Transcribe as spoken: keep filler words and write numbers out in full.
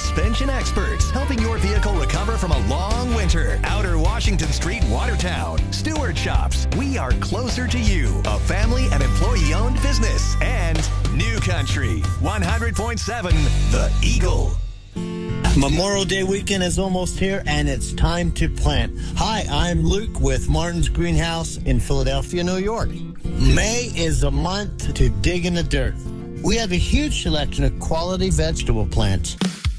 suspension experts, helping your vehicle recover from a long winter. Outer Washington Street, Watertown. Stewart Shops. We are closer to you. A family and employee-owned business. And New Country, one hundred point seven, The Eagle. Memorial Day weekend is almost here, and it's time to plant. Hi, I'm Luke with Martin's Greenhouse in Philadelphia, New York. May is a month to dig in the dirt. We have a huge selection of quality vegetable plants.